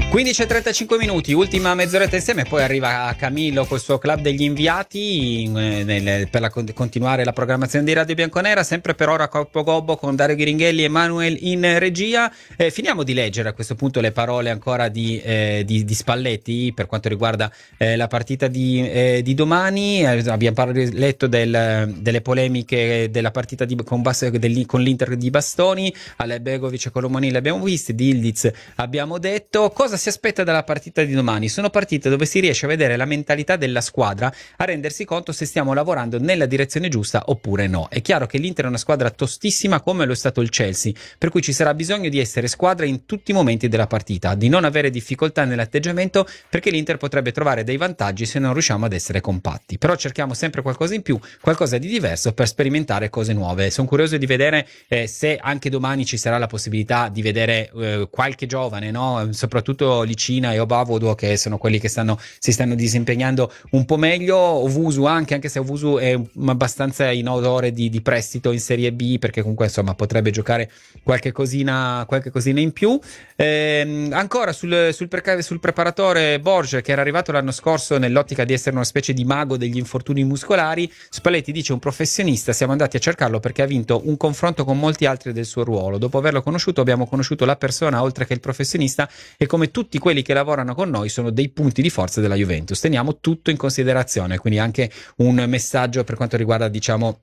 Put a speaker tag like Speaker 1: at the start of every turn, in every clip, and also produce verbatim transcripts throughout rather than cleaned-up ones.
Speaker 1: quindici e trentacinque minuti, ultima mezz'oretta insieme, poi arriva Camillo col suo club degli inviati in, nel, per la, continuare la programmazione di Radio Bianconera, sempre per ora Coppo Gobbo con Dario Ghiringhelli e Manuel in regia. Eh, finiamo di leggere a questo punto le parole ancora di, eh, di, di Spalletti per quanto riguarda eh, la partita di, eh, di domani. Eh, abbiamo par- letto del, delle polemiche della partita di, con, Bas- del, con l'Inter di Bastoni, alle Begovic e Colomani le abbiamo viste, di Ildiz abbiamo detto. Cosa si aspetta dalla partita di domani? Sono partite dove si riesce a vedere la mentalità della squadra, a rendersi conto se stiamo lavorando nella direzione giusta oppure no. È chiaro che l'Inter è una squadra tostissima come lo è stato il Chelsea, per cui ci sarà bisogno di essere squadra in tutti i momenti della partita, di non avere difficoltà nell'atteggiamento, perché l'Inter potrebbe trovare dei vantaggi se non riusciamo ad essere compatti. Però cerchiamo sempre qualcosa in più, qualcosa di diverso per sperimentare cose nuove. Sono curioso di vedere eh, se anche domani ci sarà la possibilità di vedere eh, qualche giovane, no? Soprattutto Licina e Obavodo, che sono quelli che stanno, si stanno disimpegnando un po' meglio. Ovusu anche, anche se Ovusu è abbastanza in odore di, di prestito in Serie B, perché comunque insomma potrebbe giocare qualche cosina, qualche cosina in più. Ehm, ancora sul, sul, pre- sul preparatore Borges, che era arrivato l'anno scorso nell'ottica di essere una specie di mago degli infortuni muscolari, Spalletti dice: un professionista, siamo andati a cercarlo perché ha vinto un confronto con molti altri del suo ruolo. Dopo averlo conosciuto abbiamo conosciuto la persona oltre che il professionista, e come tutti quelli che lavorano con noi sono dei punti di forza della Juventus. Teniamo tutto in considerazione, quindi anche un messaggio per quanto riguarda, diciamo,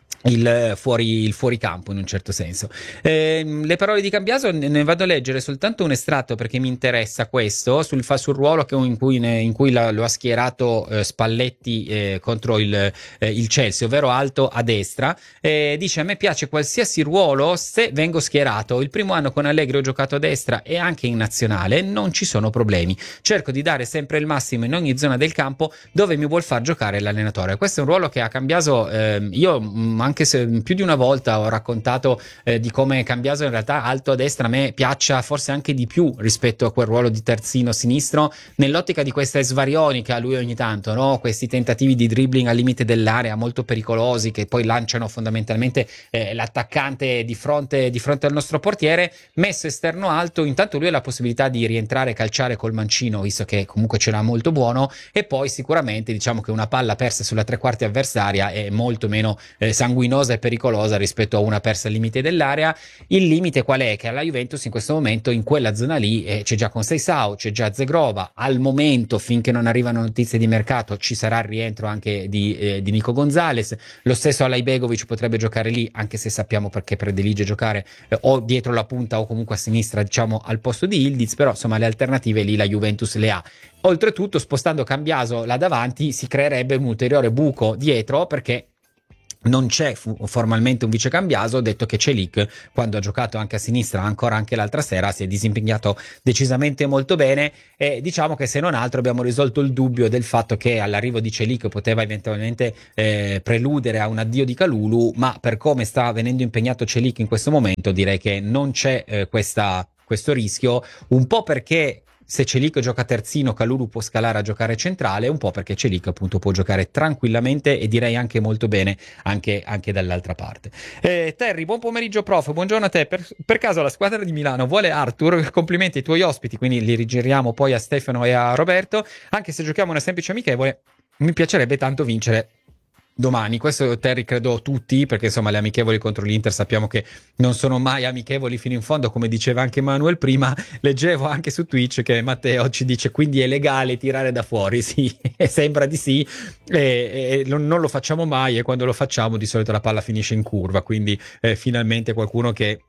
Speaker 1: il fuori, il fuoricampo in un certo senso. Eh, le parole di Cambiaso ne vado a leggere soltanto un estratto perché mi interessa questo sul, sul ruolo che, in cui, ne, in cui la, lo ha schierato eh, Spalletti eh, contro il, eh, il Chelsea, ovvero alto a destra. Eh, dice: a me piace qualsiasi ruolo se vengo schierato. Il primo anno con Allegri ho giocato a destra e anche in nazionale, non ci sono problemi, cerco di dare sempre il massimo in ogni zona del campo dove mi vuol far giocare l'allenatore. Questo è un ruolo che a Cambiaso eh, io anche se più di una volta ho raccontato eh, di come Cambiaso in realtà alto a destra a me piaccia forse anche di più rispetto a quel ruolo di terzino sinistro, nell'ottica di queste svarioni che ha lui ogni tanto, no? Questi tentativi di dribbling al limite dell'area molto pericolosi che poi lanciano fondamentalmente eh, l'attaccante di fronte, di fronte al nostro portiere. Messo esterno alto, intanto lui ha la possibilità di rientrare e calciare col mancino, visto che comunque ce l'ha molto buono, e poi sicuramente diciamo che una palla persa sulla tre quarti avversaria è molto meno eh, sanguinosa e pericolosa rispetto a una persa al limite dell'area. Il limite qual è? Che alla Juventus in questo momento in quella zona lì eh, c'è già Conceição, c'è già Zegrova, al momento finché non arrivano notizie di mercato ci sarà il rientro anche di, eh, di Nico Gonzalez, lo stesso Alai Begovic potrebbe giocare lì, anche se sappiamo perché predilige giocare eh, o dietro la punta o comunque a sinistra, diciamo al posto di Ildiz, però insomma le alternative lì la Juventus le ha. Oltretutto spostando Cambiaso là davanti si creerebbe un ulteriore buco dietro, perché non c'è formalmente un vice Cambiaso. Ho detto che Celik, quando ha giocato anche a sinistra, ancora anche l'altra sera, si è disimpegnato decisamente molto bene, e diciamo che se non altro abbiamo risolto il dubbio del fatto che all'arrivo di Celik poteva eventualmente eh, preludere a un addio di Kalulu, ma per come sta venendo impegnato Celik in questo momento direi che non c'è eh, questa, questo rischio, un po' perché se Celik gioca terzino, Kalulu può scalare a giocare centrale, un po' perché Celik appunto può giocare tranquillamente e direi anche molto bene anche, anche dall'altra parte. Eh, Terry, buon pomeriggio prof, buongiorno a te. Per, per caso la squadra di Milano vuole Arthur? Complimenti ai tuoi ospiti, quindi li rigiriamo poi a Stefano e a Roberto. Anche se giochiamo una semplice amichevole, mi piacerebbe tanto vincere domani. Questo Terry credo tutti, perché insomma le amichevoli contro l'Inter sappiamo che non sono mai amichevoli fino in fondo, come diceva anche Manuel prima. Leggevo anche su Twitch che Matteo ci dice quindi è legale tirare da fuori. Sì, sembra di sì, e, e non lo facciamo mai, e quando lo facciamo di solito la palla finisce in curva, quindi eh, finalmente qualcuno che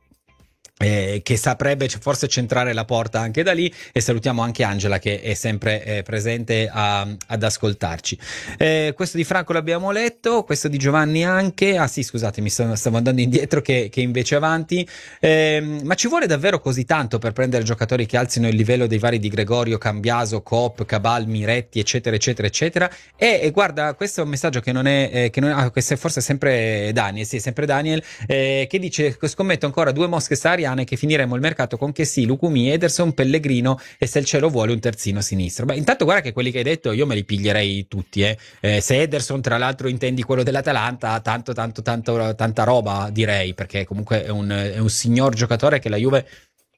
Speaker 1: Eh, che saprebbe forse centrare la porta anche da lì. E salutiamo anche Angela che è sempre eh, presente a, ad ascoltarci. Eh, questo di Franco l'abbiamo letto, questo di Giovanni anche. Ah sì, scusatemi, stavo, stavo andando indietro che, che invece avanti. Eh, ma ci vuole davvero così tanto per prendere giocatori che alzino il livello dei vari Di Gregorio, Cambiaso, Coop, Cabal, Miretti, eccetera, eccetera, eccetera? E, e guarda, questo è un messaggio che non è, eh, che non, ah, questo è forse sempre Daniel, sì, sempre Daniel, eh, che dice: scommetto ancora due mosche sariane che finiremo il mercato con Chessy, Lucumi, Ederson, Pellegrino e se il cielo vuole un terzino sinistro. Beh, intanto guarda che quelli che hai detto io me li piglierei tutti, eh. Eh, se Ederson tra l'altro intendi quello dell'Atalanta, tanto tanto tanto tanta roba direi, perché comunque è un, è un signor giocatore che la Juve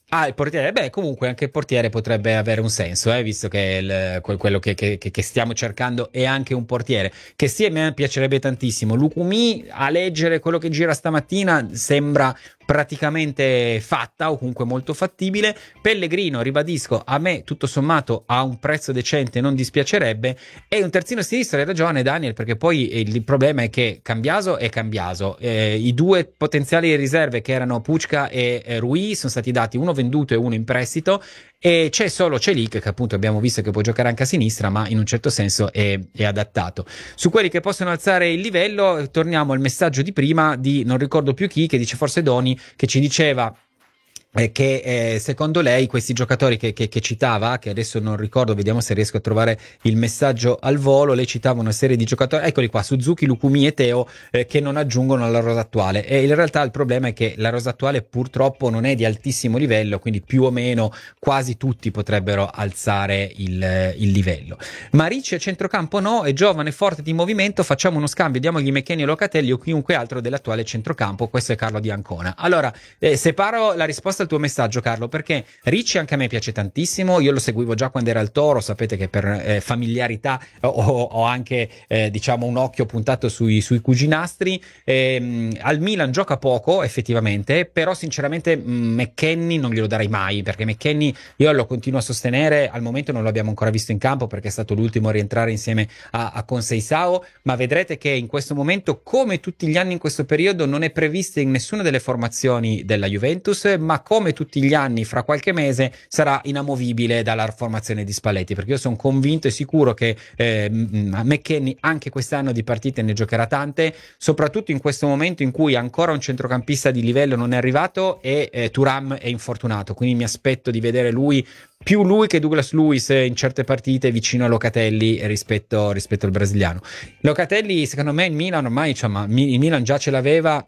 Speaker 1: Ah, il portiere, beh, comunque anche il portiere potrebbe avere un senso, eh, visto che il- que- quello che, che- che- che stiamo cercando è anche un portiere. Che sì, a me piacerebbe tantissimo. Lukumi, a leggere quello che gira stamattina, sembra praticamente fatta o comunque molto fattibile. Pellegrino, ribadisco, a me tutto sommato a un prezzo decente non dispiacerebbe. E un terzino sinistro, hai ragione Daniel, perché poi eh, il problema è che Cambiaso è Cambiaso. Eh, i due potenziali riserve che erano Pucca e eh, Rui sono stati dati, uno venduto e uno in prestito, e c'è solo Celic che appunto abbiamo visto che può giocare anche a sinistra, ma in un certo senso è, è adattato. Su quelli che possono alzare il livello, torniamo al messaggio di prima di non ricordo più chi, che dice forse Doni, che ci diceva eh, che eh, secondo lei questi giocatori che, che, che citava, che adesso non ricordo, vediamo se riesco a trovare il messaggio al volo, lei citava una serie di giocatori, eccoli qua, Suzuki, Lukumi e Teo, eh, che non aggiungono alla rosa attuale, e in realtà il problema è che la rosa attuale purtroppo non è di altissimo livello, quindi più o meno quasi tutti potrebbero alzare il, il livello. Marici a centrocampo no, è giovane, forte di movimento, facciamo uno scambio, diamogli McKennie o Locatelli o chiunque altro dell'attuale centrocampo. Questo è Carlo di Ancona. Allora, eh, separo la risposta al tuo messaggio, Carlo, perché Ricci anche a me piace tantissimo, io lo seguivo già quando era al Toro, sapete che per eh, familiarità ho, ho anche eh, diciamo un occhio puntato sui, sui cuginastri. Ehm, al Milan gioca poco effettivamente, però sinceramente mh, McKennie non glielo darei mai, perché McKennie io lo continuo a sostenere, al momento non lo abbiamo ancora visto in campo perché è stato l'ultimo a rientrare insieme a, a Conceição, ma vedrete che in questo momento, come tutti gli anni in questo periodo, non è prevista in nessuna delle formazioni della Juventus, ma come tutti gli anni fra qualche mese sarà inamovibile dalla formazione di Spalletti, perché io sono convinto e sicuro che eh, McKennie anche quest'anno di partite ne giocherà tante, soprattutto in questo momento in cui ancora un centrocampista di livello non è arrivato e eh, Thuram è infortunato, quindi mi aspetto di vedere lui, più lui che Douglas Luiz in certe partite vicino a Locatelli rispetto, rispetto al brasiliano. Locatelli secondo me in Milan ormai, insomma, il Milan già ce l'aveva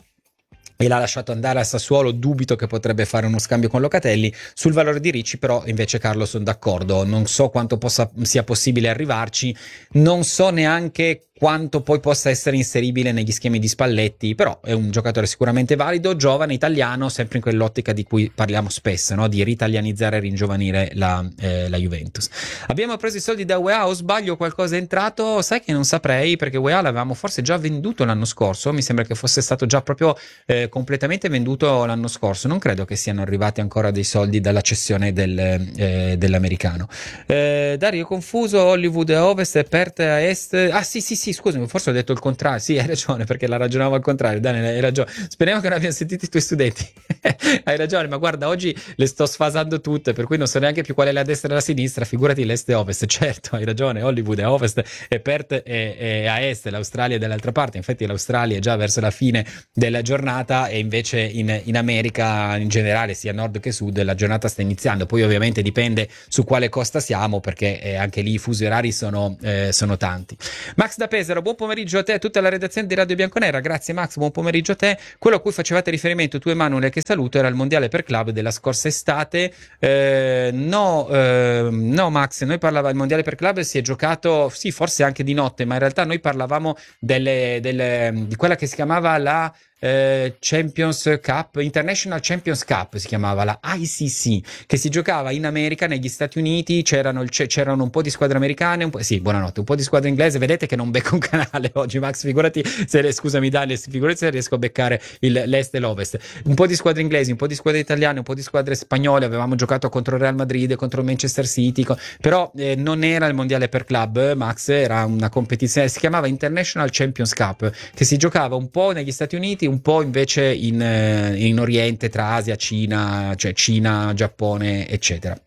Speaker 1: e l'ha lasciato andare al Sassuolo, dubito che potrebbe fare uno scambio con Locatelli. Sul valore di Ricci però invece Carlo sono d'accordo, non so quanto possa, sia possibile arrivarci, non so neanche quanto poi possa essere inseribile negli schemi di Spalletti, però è un giocatore sicuramente valido, giovane, italiano, sempre in quell'ottica di cui parliamo spesso, no? Di ritalianizzare e ringiovanire la, eh, la Juventus. Abbiamo preso i soldi da U E A, o sbaglio, qualcosa è entrato? Sai che non saprei, perché U E A l'avevamo forse già venduto l'anno scorso, mi sembra che fosse stato già proprio eh, completamente venduto l'anno scorso, non credo che siano arrivati ancora dei soldi dalla cessione del, eh, dell'americano. Eh, Dario confuso, Hollywood a ovest e Perth a est, ah sì sì sì, scusami, forse ho detto il contrario, sì hai ragione perché la ragionavo al contrario, Daniel hai ragione, speriamo che non abbiano sentito i tuoi studenti. Hai ragione, ma guarda, oggi le sto sfasando tutte, per cui non so neanche più qual è la destra e la sinistra, figurati l'est e ovest. Certo, hai ragione, Hollywood è a ovest e Perth è, è a est, l'Australia è dall'altra parte, infatti l'Australia è già verso la fine della giornata e invece in, in America in generale, sia nord che sud, la giornata sta iniziando, poi ovviamente dipende su quale costa siamo, perché eh, anche lì i fusi orari sono, eh, sono tanti. Max da Pesaro, buon pomeriggio a te e a tutta la redazione di Radio Bianconera. Grazie Max, buon pomeriggio a te. Quello a cui facevate riferimento tu Emanuele, che saluto, era il mondiale per club della scorsa estate. Eh, no, eh, no Max, noi parlavamo, il mondiale per club si è giocato, sì, forse anche di notte, ma in realtà noi parlavamo delle, delle, di quella che si chiamava la Eh, Champions Cup, International Champions Cup si chiamava, la I C C, che si giocava in America, negli Stati Uniti. C'erano, il, c'erano un po' di squadre americane, un po', sì, buonanotte, un po' di squadre inglese. Vedete che non becco un canale oggi, Max, figurati se, scusami Daniel, figurati se riesco a beccare il, l'est e l'ovest. Un po' di squadre inglesi, un po' di squadre italiane, un po' di squadre spagnole. Avevamo giocato contro il Real Madrid, contro il Manchester City, co- però eh, non era il mondiale per club, Max, era una competizione, si chiamava International Champions Cup, che si giocava un po' negli Stati Uniti, un po' invece in, in Oriente, tra Asia, Cina, cioè Cina, Giappone, eccetera.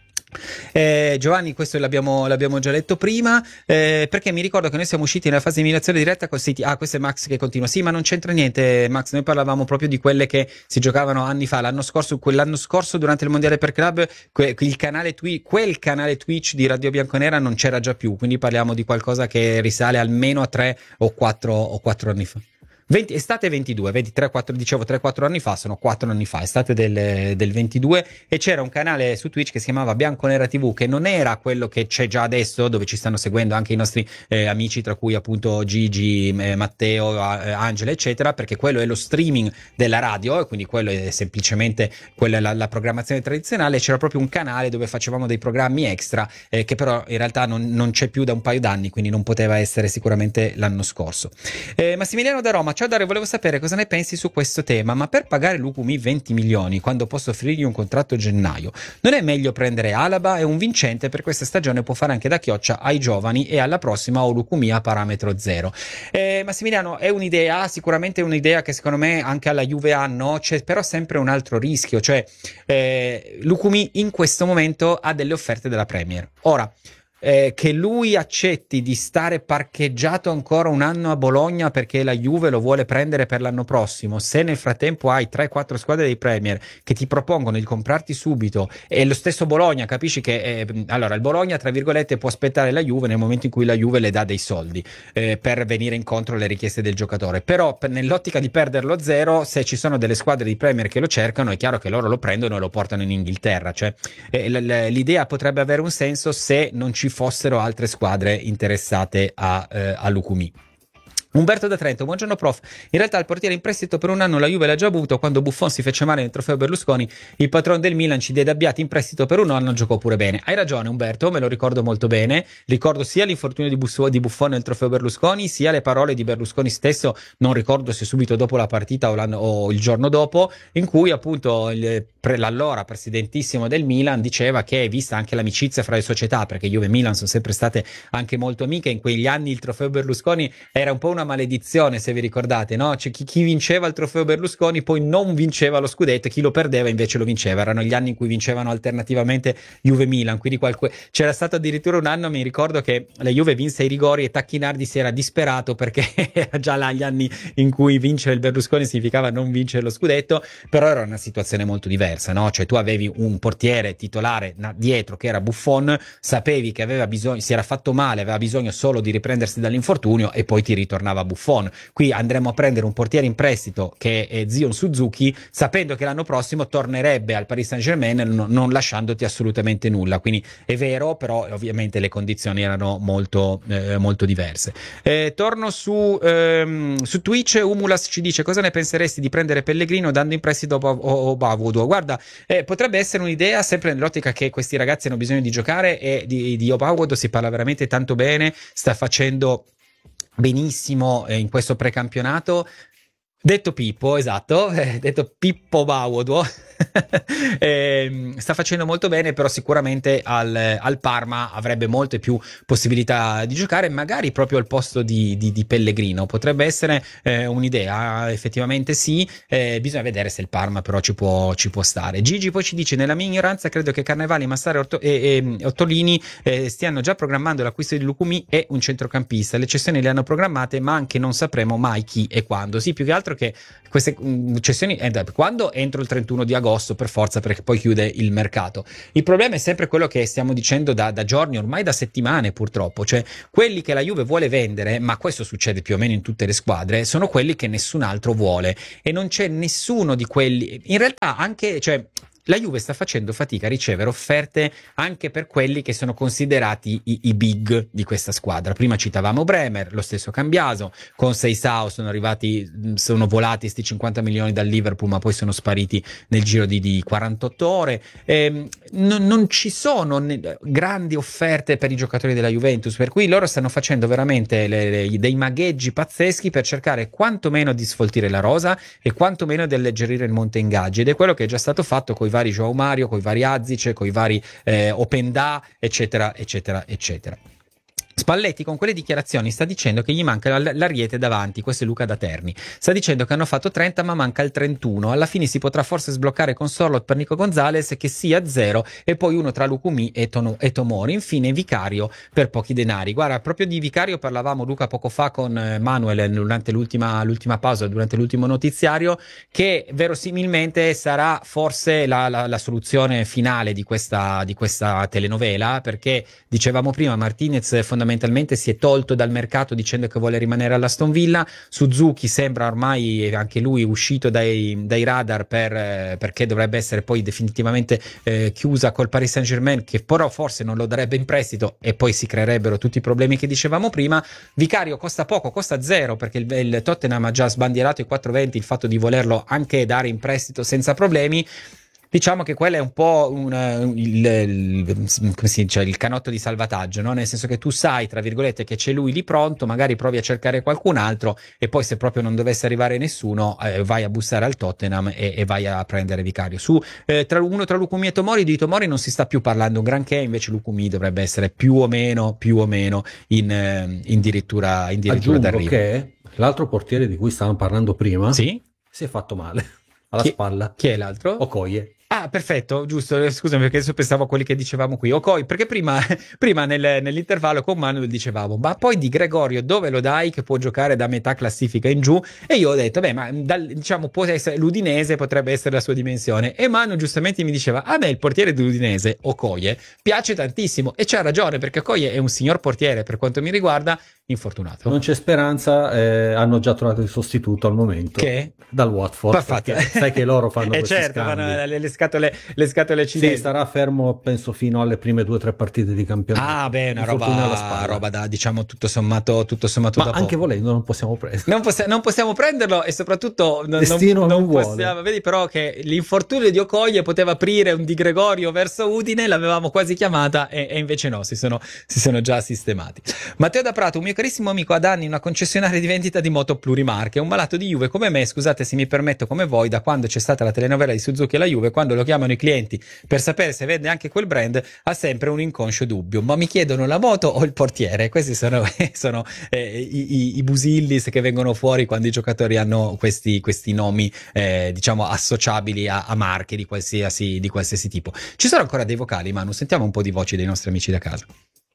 Speaker 1: Eh, Giovanni, questo l'abbiamo, l'abbiamo già letto prima, eh, perché mi ricordo che noi siamo usciti nella fase di eliminazione diretta col City. Ah, questo è Max che continua. Sì, ma non c'entra niente, Max. Noi parlavamo proprio di quelle che si giocavano anni fa. L'anno scorso, quell'anno scorso, durante il mondiale per club, que- il canale Twi- quel canale Twitch di Radio Bianconera non c'era già più. Quindi parliamo di qualcosa che risale almeno a tre o quattro o quattro anni fa. venti, estate ventidue, ventitré, quattro, dicevo tre quattro anni fa, sono quattro anni fa, estate del, del ventidue, e c'era un canale su Twitch che si chiamava Bianconera T V, che non era quello che c'è già adesso, dove ci stanno seguendo anche i nostri eh, amici, tra cui appunto Gigi, eh, Matteo, eh, Angela, eccetera, perché quello è lo streaming della radio, e quindi quello è semplicemente quella, la, la programmazione tradizionale. C'era proprio un canale dove facevamo dei programmi extra, eh, che però in realtà non, non c'è più da un paio d'anni, quindi non poteva essere sicuramente l'anno scorso. Eh, Massimiliano da Roma: ciao Dario, volevo sapere cosa ne pensi su questo tema, ma per pagare Lukumi venti milioni quando posso offrirgli un contratto a gennaio, non è meglio prendere Alaba? È un vincente per questa stagione, può fare anche da chioccia ai giovani, e alla prossima ho Lukumi a parametro zero. Eh, Massimiliano, è un'idea, sicuramente è un'idea che secondo me anche alla Juve hanno, c'è però sempre un altro rischio, cioè eh, Lukumi in questo momento ha delle offerte della Premier. Ora, Eh, che lui accetti di stare parcheggiato ancora un anno a Bologna perché la Juve lo vuole prendere per l'anno prossimo, se nel frattempo hai tre quattro squadre dei Premier che ti propongono di comprarti subito, e lo stesso Bologna, capisci che eh, allora il Bologna tra virgolette può aspettare la Juve nel momento in cui la Juve le dà dei soldi eh, per venire incontro alle richieste del giocatore, però per, nell'ottica di perderlo a zero, se ci sono delle squadre di Premier che lo cercano, è chiaro che loro lo prendono e lo portano in Inghilterra, cioè eh, l- l- l'idea potrebbe avere un senso se non ci fossero altre squadre interessate a, eh, a Lukumi. Umberto da Trento: buongiorno prof, in realtà il portiere in prestito per un anno la Juve l'ha già avuto, quando Buffon si fece male nel trofeo Berlusconi il patron del Milan ci diede Abbiati in prestito per un anno, giocò pure bene. Hai ragione Umberto, me lo ricordo molto bene, ricordo sia l'infortunio di, Busso, di Buffon nel trofeo Berlusconi, sia le parole di Berlusconi stesso, non ricordo se subito dopo la partita o, o il giorno dopo, in cui appunto il, pre, l'allora presidentissimo del Milan diceva che, vista anche l'amicizia fra le società, perché Juve e Milan sono sempre state anche molto amiche, in quegli anni il trofeo Berlusconi era un po' una maledizione, se vi ricordate, no? Cioè, chi, chi vinceva il trofeo Berlusconi poi non vinceva lo scudetto, chi lo perdeva invece lo vinceva. Erano gli anni in cui vincevano alternativamente Juve Milan, quindi qualque... c'era stato addirittura un anno, mi ricordo, che la Juve vinse i rigori e Tacchinardi si era disperato perché era già là gli anni in cui vincere il Berlusconi significava non vincere lo scudetto, però era una situazione molto diversa, no? Cioè tu avevi un portiere titolare dietro che era Buffon, sapevi che aveva bisogno, si era fatto male, aveva bisogno solo di riprendersi dall'infortunio e poi ti ritornava Buffon. Qui andremo a prendere un portiere in prestito che è Zion Suzuki, sapendo che l'anno prossimo tornerebbe al Paris Saint-Germain, non, non lasciandoti assolutamente nulla. Quindi è vero, però ovviamente le condizioni erano molto, eh, molto diverse. Eh, torno su, ehm, su Twitch. Umulas ci dice: cosa ne penseresti di prendere Pellegrino dando in prestito Obavudo? Guarda, eh, potrebbe essere un'idea, sempre nell'ottica che questi ragazzi hanno bisogno di giocare, e di, di Obavudo si parla veramente tanto bene, sta facendo benissimo eh, in questo precampionato. Detto Pippo, esatto, eh, detto Pippo Baudo, eh, sta facendo molto bene, però sicuramente al, al Parma avrebbe molte più possibilità di giocare, magari proprio al posto di, di, di Pellegrino. Potrebbe essere eh, un'idea, effettivamente sì, eh, bisogna vedere se il Parma però ci può, ci può stare. Gigi poi ci dice: nella mia ignoranza credo che Carnevali, Massaro Orto- e, e Ottolini eh, stiano già programmando l'acquisto di Lukumi e un centrocampista, le cessioni le hanno programmate ma anche non sapremo mai chi e quando. Sì, più che altro che queste mh, cessioni eh, quando? Entro il trentuno di agosto per forza, perché poi chiude il mercato. Il problema è sempre quello che stiamo dicendo da, da giorni, ormai da settimane purtroppo, cioè quelli che la Juve vuole vendere, ma questo succede più o meno in tutte le squadre, sono quelli che nessun altro vuole, e non c'è nessuno di quelli, in realtà anche, cioè la Juve sta facendo fatica a ricevere offerte anche per quelli che sono considerati i, i big di questa squadra. Prima citavamo Bremer, lo stesso Cambiaso, con Seisao sono arrivati, sono volati sti cinquanta milioni dal Liverpool, ma poi sono spariti nel giro di, di quarantotto ore. Eh, non, non ci sono ne, grandi offerte per i giocatori della Juventus, per cui loro stanno facendo veramente le, le, dei magheggi pazzeschi per cercare quantomeno di sfoltire la rosa e quantomeno di alleggerire il monte ingaggi, ed è quello che è già stato fatto con i vari Joao Mario, con i vari Azic, con i vari eh, Openda, eccetera, eccetera, eccetera. Spalletti con quelle dichiarazioni sta dicendo che gli manca l'Ariete davanti. Questo è Luca da Terni, sta dicendo che hanno fatto trenta ma manca il trentuno, alla fine si potrà forse sbloccare con Sorlot per Nico Gonzalez, che sia zero, e poi uno tra Lukumi e, Tono, e Tomori, infine Vicario per pochi denari. Guarda, proprio di Vicario parlavamo, Luca, poco fa con Manuel durante l'ultima, l'ultima pausa, durante l'ultimo notiziario, che verosimilmente sarà forse la, la, la soluzione finale di questa, di questa telenovela, perché dicevamo prima Martinez fondamentalmente fondamentalmente si è tolto dal mercato dicendo che vuole rimanere all'Aston Villa. Suzuki sembra ormai anche lui uscito dai, dai radar per, eh, perché dovrebbe essere poi definitivamente eh, chiusa col Paris Saint-Germain, che però forse non lo darebbe in prestito e poi si creerebbero tutti i problemi che dicevamo prima. Vicario costa poco, costa zero, perché il, il Tottenham ha già sbandierato i quattro venti, il fatto di volerlo anche dare in prestito senza problemi. Diciamo che quello è un po' un, il, il, come si dice, il canotto di salvataggio, no? Nel senso che tu sai, tra virgolette, che c'è lui lì pronto, magari provi a cercare qualcun altro e poi se proprio non dovesse arrivare nessuno eh, vai a bussare al Tottenham e, e vai a prendere Vicario. Su eh, tra uno tra Lukumi e Tomori, di Tomori non si sta più parlando un granché, invece Lukumi dovrebbe essere più o meno, più o meno in, eh, in addirittura, in addirittura d'arrivo.
Speaker 2: Che l'altro portiere di cui stavamo parlando prima
Speaker 1: sì? Si
Speaker 2: è fatto male alla
Speaker 1: chi,
Speaker 2: spalla.
Speaker 1: Chi è l'altro?
Speaker 2: Okoye.
Speaker 1: Ah, perfetto, giusto, scusami perché adesso pensavo a quelli che dicevamo qui. Ok, perché prima, prima nel, nell'intervallo con Manuel dicevamo, ma poi di Gregorio dove lo dai che può giocare da metà classifica in giù? E io ho detto, beh, ma dal, diciamo può essere l'Udinese, potrebbe essere la sua dimensione. E Manu giustamente mi diceva, a me il portiere dell'Udinese, Okoye, piace tantissimo. E c'ha ragione, perché Okoye è un signor portiere per quanto mi riguarda, infortunato.
Speaker 2: Non c'è speranza, eh, hanno già trovato il sostituto al momento.
Speaker 1: Che?
Speaker 2: Dal Watford. Sai che loro fanno
Speaker 1: eh
Speaker 2: questi
Speaker 1: certo,
Speaker 2: scambi.
Speaker 1: fanno le, le scatole, le scatole cinesi.
Speaker 2: Sì, starà fermo penso fino alle prime due o tre partite di campionato.
Speaker 1: Ah, beh, una roba, roba da, diciamo, tutto sommato, tutto sommato
Speaker 2: ma
Speaker 1: da
Speaker 2: anche
Speaker 1: poco.
Speaker 2: volendo non possiamo prenderlo.
Speaker 1: Non, possi- non possiamo prenderlo e soprattutto non,
Speaker 2: Destino
Speaker 1: non, non
Speaker 2: non
Speaker 1: possiamo.
Speaker 2: vuole.
Speaker 1: Vedi però che l'infortunio di Okoye poteva aprire un Di Gregorio verso Udine, l'avevamo quasi chiamata e, e invece no, si sono, si sono già sistemati. Matteo da Prato, un mio carissimo amico, ha da anni una concessionaria di vendita di moto plurimarche, un malato di Juve come me, scusate se mi permetto come voi, da quando c'è stata la telenovela di Suzuki e la Juve, quando lo chiamano i clienti per sapere se vende anche quel brand, ha sempre un inconscio dubbio, ma mi chiedono la moto o il portiere? Questi sono, sono eh, i, i, i busillis che vengono fuori quando i giocatori hanno questi, questi nomi eh, diciamo associabili a, a marche di qualsiasi, di qualsiasi tipo. Ci sono ancora dei vocali, Manu? Sentiamo un po' di voci dei nostri amici da casa.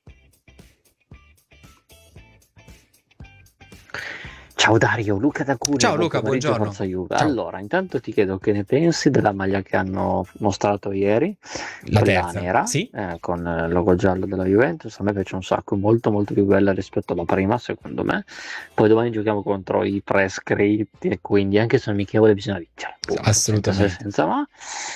Speaker 3: Ciao Dario, Luca da Cuneo.
Speaker 1: Ciao Luca, buongiorno.
Speaker 3: Forza Juve. Allora, intanto ti chiedo che ne pensi della maglia che hanno mostrato ieri,
Speaker 1: la terza,
Speaker 3: nera,
Speaker 1: sì?
Speaker 3: eh, con il logo giallo della Juventus. A me piace un sacco, molto molto più bella rispetto alla prima, secondo me. Poi domani giochiamo contro i prescritti e quindi anche se amichevole bisogna vincere. Punto.
Speaker 1: Assolutamente.
Speaker 3: Senza, senza ma.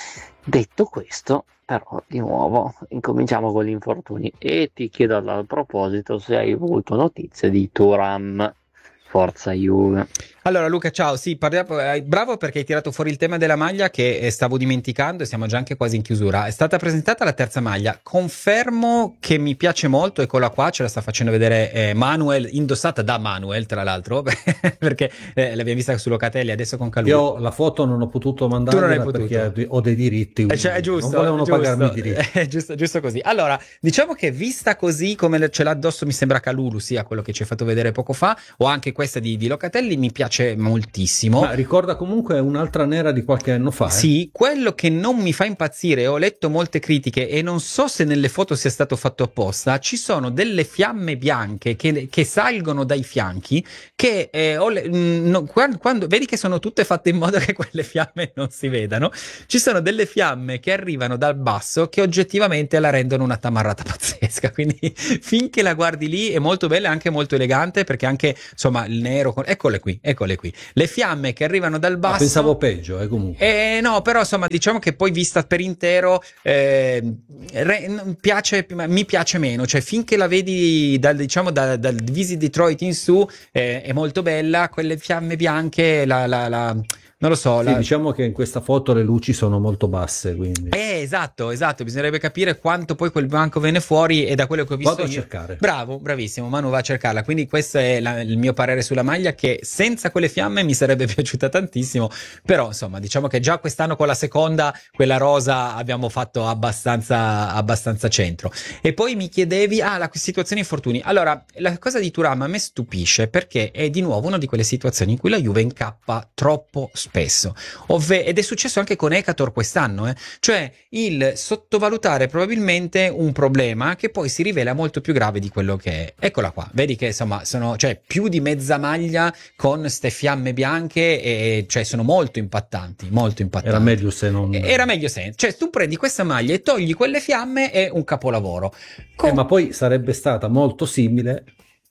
Speaker 3: Detto questo, però di nuovo incominciamo con gli infortuni e ti chiedo a proposito se hai avuto notizie di Thuram. Forza Juve.
Speaker 1: Allora Luca, ciao, sì, parliamo, eh, bravo perché hai tirato fuori il tema della maglia che eh, stavo dimenticando e siamo già anche quasi in chiusura. È stata presentata la terza maglia, confermo che mi piace molto, eccola qua, ce la sta facendo vedere eh, Manuel, indossata da Manuel tra l'altro, perché eh, l'abbiamo vista su Locatelli, adesso con Calulu.
Speaker 2: Io la foto non ho potuto mandarla perché ho dei diritti,
Speaker 1: eh, cioè, è giusto,
Speaker 2: non volevano
Speaker 1: giusto,
Speaker 2: pagarmi i diritti.
Speaker 1: È giusto, giusto così. Allora, diciamo che vista così come ce l'ha addosso mi sembra Calulu, sia quello che ci hai fatto vedere poco fa, o anche questa di, di Locatelli, mi piace moltissimo.
Speaker 2: Ma ricorda comunque un'altra nera di qualche anno fa. Eh?
Speaker 1: Sì, quello che non mi fa impazzire, ho letto molte critiche e non so se nelle foto sia stato fatto apposta, ci sono delle fiamme bianche che, che salgono dai fianchi che eh, ho le, mh, no, quando, quando vedi che sono tutte fatte in modo che quelle fiamme non si vedano, ci sono delle fiamme che arrivano dal basso che oggettivamente la rendono una tamarrata pazzesca, quindi finché la guardi lì è molto bella e anche molto elegante, perché anche insomma il nero con... eccole qui, eccole qui, le fiamme che arrivano dal basso.
Speaker 2: Ah, pensavo peggio, eh, comunque.
Speaker 1: Eh, no, però insomma diciamo che poi vista per intero eh, re, piace, mi piace meno, cioè finché la vedi dal, diciamo dal, dal Visit Detroit in su eh, è molto bella, quelle fiamme bianche la, la, la non lo so.
Speaker 2: Sì,
Speaker 1: la...
Speaker 2: diciamo che in questa foto le luci sono molto basse, quindi.
Speaker 1: Eh, esatto, esatto, bisognerebbe capire quanto poi quel banco viene fuori, e da quello che ho visto
Speaker 2: Vado
Speaker 1: io...
Speaker 2: a cercare.
Speaker 1: Bravo, bravissimo, Manu va a cercarla, quindi questo è la, il mio parere sulla maglia, che senza quelle fiamme mi sarebbe piaciuta tantissimo, però insomma diciamo che già quest'anno con la seconda, quella rosa, abbiamo fatto abbastanza, abbastanza centro. E poi mi chiedevi, ah, la situazione infortuni. Allora, la cosa di Thuram a me stupisce perché è di nuovo una di quelle situazioni in cui la Juve incappa troppo spesso spesso, ovve- ed è successo anche con Ekator quest'anno, eh? Cioè il sottovalutare probabilmente un problema che poi si rivela molto più grave di quello che è. Eccola qua, vedi che insomma sono, cioè, più di mezza maglia con ste fiamme bianche e cioè sono molto impattanti, molto impattanti.
Speaker 2: Era meglio se non...
Speaker 1: Era meglio se, cioè tu prendi questa maglia e togli quelle fiamme, è un capolavoro. Con...
Speaker 2: Eh, ma poi sarebbe stata molto simile.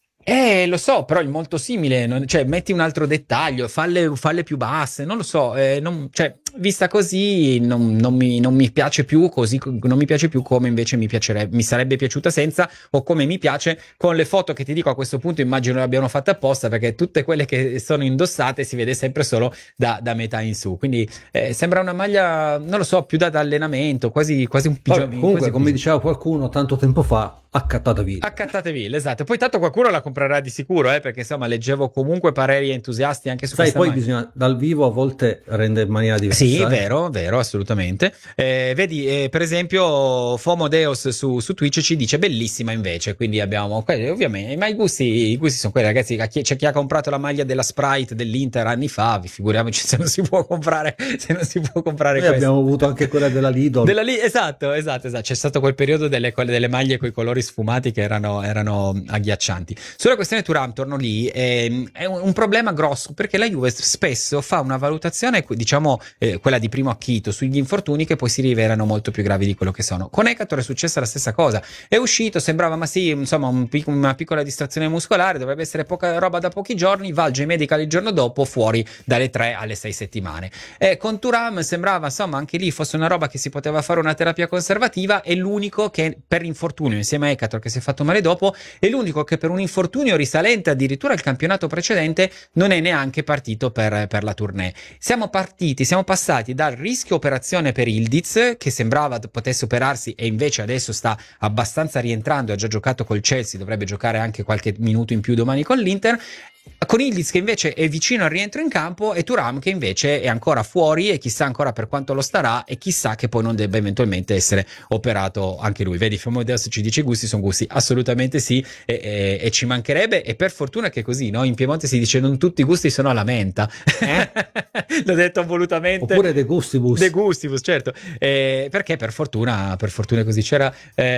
Speaker 1: Eh, lo so, però è molto simile, non- cioè metti un altro dettaglio, falle, falle più basse, non lo so, eh, non- cioè, vista così non, non mi, non mi piace più così, non mi piace più come invece mi piacerebbe, mi sarebbe piaciuta senza, o come mi piace con le foto che ti dico a questo punto, immagino l'abbiano fatte apposta, perché tutte quelle che sono indossate si vede sempre solo da, da metà in su, quindi eh, sembra una maglia, non lo so, più da, da allenamento, quasi, quasi un
Speaker 2: Vabbè,
Speaker 1: pigiama.
Speaker 2: comunque,
Speaker 1: quasi
Speaker 2: come
Speaker 1: così.
Speaker 2: diceva qualcuno tanto tempo fa, accattatevi.
Speaker 1: Accattatevi, esatto. Poi tanto qualcuno la comprerà di sicuro, eh, perché insomma leggevo comunque pareri entusiasti anche su
Speaker 2: Sai,
Speaker 1: questa
Speaker 2: poi
Speaker 1: maglia.
Speaker 2: bisogna, dal vivo a volte rende in maniera diversa.
Speaker 1: Sì,
Speaker 2: eh.
Speaker 1: vero, vero, assolutamente. Eh, vedi, eh, per esempio, Fomo Deos su, su Twitch ci dice bellissima invece, quindi abbiamo, quelli, ovviamente, ma i gusti, i gusti sono quelli, ragazzi. Chi- C'è chi ha comprato la maglia della Sprite dell'Inter anni fa, vi figuriamoci se non si può comprare, se non si può comprare
Speaker 2: Noi
Speaker 1: questo.
Speaker 2: abbiamo avuto anche quella della Lidl.
Speaker 1: Della lì, esatto, esatto, esatto. C'è stato quel periodo delle, quelle delle maglie con i colori sfumati che erano, erano agghiaccianti. Sulla questione Thuram, torno lì, ehm, è un, un problema grosso perché la Juve spesso fa una valutazione, diciamo, eh, quella di primo acchito sugli infortuni che poi si rivelano molto più gravi di quello che sono. Con Ekator è successa la stessa cosa. È uscito, sembrava, ma sì, insomma, un pic- una piccola distrazione muscolare, dovrebbe essere poca roba da pochi giorni, va al J-Medical il giorno dopo, fuori dalle tre alle sei settimane. E con Thuram sembrava, insomma, anche lì fosse una roba che si poteva fare una terapia conservativa, è l'unico che per infortunio, insieme a Ekator che si è fatto male dopo, è l'unico che per un infortunio risalente addirittura al campionato precedente non è neanche partito per, per la tournée. Siamo partiti, siamo passati dal rischio operazione per Ildiz, che sembrava potesse operarsi e invece adesso sta abbastanza rientrando, ha già giocato col Chelsea, dovrebbe giocare anche qualche minuto in più domani con l'Inter, con Ildiz che invece è vicino al rientro in campo e Thuram che invece è ancora fuori e chissà ancora per quanto lo starà e chissà che poi non debba eventualmente essere operato anche lui. Vedi, Fomodeus ci dice i gusti sono gusti, assolutamente sì, e, e, e ci mancherebbe, e per fortuna che è così, no? In Piemonte si dice non tutti i gusti sono alla menta,
Speaker 2: Eh?
Speaker 1: l'ho detto volutamente.
Speaker 2: Oppure De Gustibus.
Speaker 1: De Gustibus, certo, eh, perché per fortuna, per fortuna così c'era,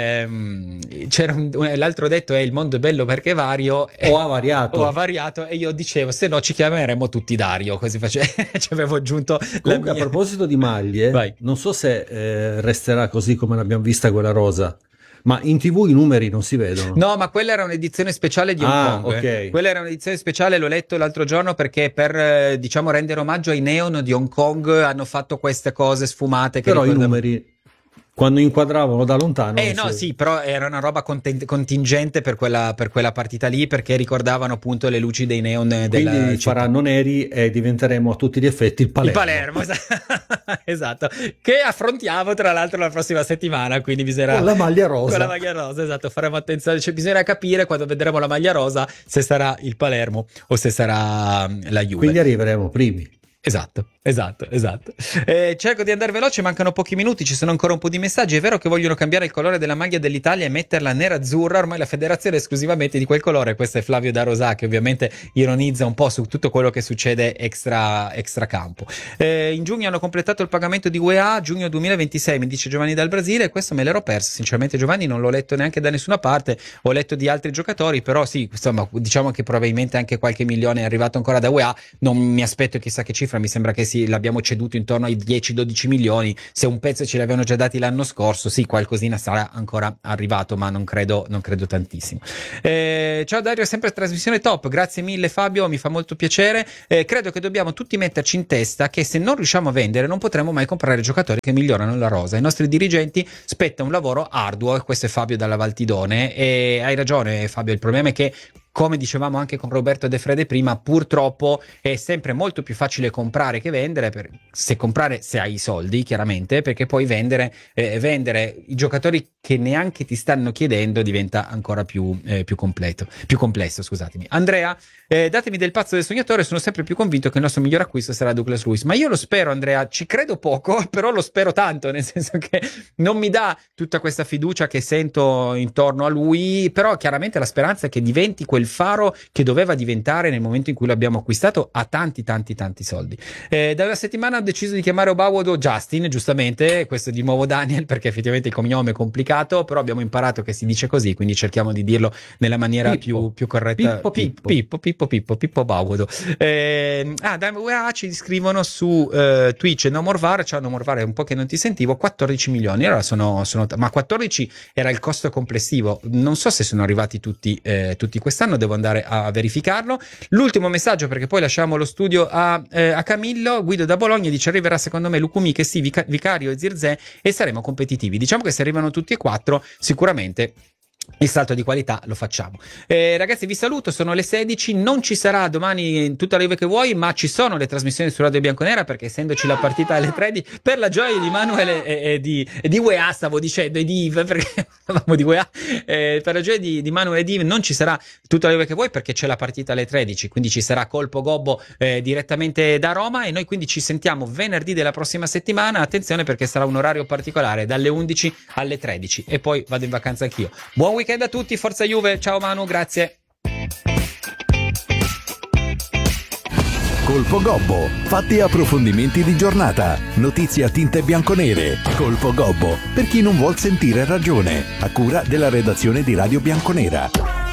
Speaker 1: ehm, c'era un, l'altro detto è il mondo è bello perché è vario,
Speaker 2: O ha variato.
Speaker 1: o ha variato, e io dicevo se no ci chiameremmo tutti Dario, così face... ci avevo aggiunto la
Speaker 2: Comunque,
Speaker 1: mia...
Speaker 2: a proposito di maglie,
Speaker 1: Vai.
Speaker 2: non so se eh, resterà così come l'abbiamo vista quella rosa, ma in tivù i numeri non si vedono.
Speaker 1: No, ma quella era un'edizione speciale di Hong
Speaker 2: Ah,
Speaker 1: Kong.
Speaker 2: ok.
Speaker 1: eh. Quella era un'edizione speciale, l'ho letto l'altro giorno perché per eh, diciamo rendere omaggio ai neon di Hong Kong hanno fatto queste cose sfumate che
Speaker 2: Però i
Speaker 1: ricordano-
Speaker 2: numeri, quando inquadravano da lontano...
Speaker 1: Eh
Speaker 2: non
Speaker 1: no,
Speaker 2: si-
Speaker 1: sì, però era una roba conten- contingente per quella, per quella partita lì, perché ricordavano appunto le luci dei neon della
Speaker 2: Quindi
Speaker 1: città.
Speaker 2: faranno neri e diventeremo a tutti gli effetti il Palermo.
Speaker 1: Il Palermo, es- esatto, che affrontiamo tra l'altro la prossima settimana, quindi bisognerà...
Speaker 2: Con la maglia rosa.
Speaker 1: Con la maglia rosa, esatto, faremo attenzione, cioè, bisognerà capire quando vedremo la maglia rosa se sarà il Palermo o se sarà mm, la Juve.
Speaker 2: Quindi arriveremo primi.
Speaker 1: Esatto, esatto, esatto. Eh, cerco di andare veloce, mancano pochi minuti, ci sono ancora un po' di messaggi. È vero che vogliono cambiare il colore della maglia dell'Italia e metterla nera-azzurra, ormai la federazione è esclusivamente di quel colore. Questo è Flavio Da Rosà che ovviamente ironizza un po' su tutto quello che succede extra, extra campo. Eh, in giugno hanno completato il pagamento di U E A, giugno duemilaventisei, mi dice Giovanni dal Brasile, questo me l'ero perso. Sinceramente Giovanni non l'ho letto neanche da nessuna parte, ho letto di altri giocatori, però sì, insomma, diciamo che probabilmente anche qualche milione è arrivato ancora da U E A, non mi aspetto chissà che cifra, mi sembra che sì, l'abbiamo ceduto intorno ai dieci dodici milioni, se un pezzo ce l'avevano già dati l'anno scorso, sì, qualcosina sarà ancora arrivato, ma non credo, non credo tantissimo. Eh, ciao Dario, sempre trasmissione top, grazie mille Fabio, mi fa molto piacere. Eh, credo che dobbiamo tutti metterci in testa che se non riusciamo a vendere non potremo mai comprare giocatori che migliorano la rosa. Ai nostri dirigenti spetta un lavoro arduo, e questo è Fabio dalla Valtidone, e hai ragione Fabio, il problema è che, come dicevamo anche con Roberto De Frede prima, purtroppo è sempre molto più facile comprare che vendere, per, se comprare se hai i soldi chiaramente, perché poi vendere, eh, vendere i giocatori che neanche ti stanno chiedendo diventa ancora più, eh, più completo, più complesso, scusatemi. Andrea, eh, datemi del pazzo del sognatore, sono sempre più convinto che il nostro miglior acquisto sarà Douglas Luiz, ma io lo spero Andrea, ci credo poco, però lo spero tanto, nel senso che non mi dà tutta questa fiducia che sento intorno a lui, però chiaramente la speranza è che diventi quel quel faro che doveva diventare nel momento in cui l'abbiamo acquistato a tanti tanti tanti soldi. Eh, da una settimana ho deciso di chiamare Obawodo Justin, giustamente, questo è di nuovo Daniel, perché effettivamente il cognome è complicato, però abbiamo imparato che si dice così, quindi cerchiamo di dirlo nella maniera
Speaker 2: Pippo.
Speaker 1: più, più corretta.
Speaker 2: Pippo Pippo
Speaker 1: Pippo Pippo Pippo Pippo Obawodo. Eh, ah, da U A ci scrivono su eh, Twitch No More V A R, ciao No More V A R, è un po' che non ti sentivo, quattordici milioni, allora sono, sono ma quattordici era il costo complessivo, non so se sono arrivati tutti, eh, tutti quest'anno, devo andare a verificarlo. L'ultimo messaggio, perché poi lasciamo lo studio a, eh, a Camillo. Guido da Bologna dice: arriverà secondo me Lukumi, che sì, Vica- Vicario e Zirze, e saremo competitivi. Diciamo che se arrivano tutti e quattro sicuramente il salto di qualità lo facciamo. Eh, ragazzi, vi saluto, sono le sedici, non ci sarà domani tutta la live che vuoi, ma ci sono le trasmissioni su Radio Bianconera, perché essendoci la partita alle tredici, per la gioia di Manuel e, e di, e di U E A, stavo dicendo, e di Yves, perché parlavamo di U E A, eh, per la gioia di, di Manuel e di Yves non ci sarà tutta la live che vuoi, perché c'è la partita alle tredici, quindi ci sarà Colpo Gobbo eh, direttamente da Roma, e noi quindi ci sentiamo venerdì della prossima settimana. Attenzione, perché sarà un orario particolare, dalle undici alle tredici, e poi vado in vacanza anch'io. Buon weekend a tutti, forza Juve, ciao Manu, grazie.
Speaker 4: Colpo Gobbo, fatti e approfondimenti di giornata, notizie a tinte bianconere. Colpo Gobbo, per chi non vuol sentire ragione, a cura della redazione di Radio Bianconera.